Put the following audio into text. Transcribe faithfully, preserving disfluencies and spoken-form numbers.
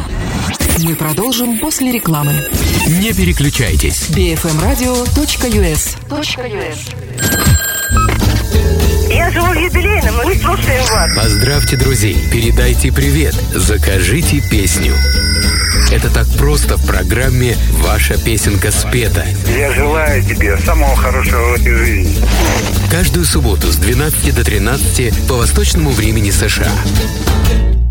Мы продолжим после рекламы. Не переключайтесь. би эф эм радио точка ю эс. Я живу в юбилейном, мы слушаем вас. Поздравьте друзей, передайте привет, закажите песню. Это так просто в программе «Ваша песенка спета». Я желаю тебе самого хорошего в этой жизни. Каждую субботу с двенадцати до тринадцати по восточному времени США.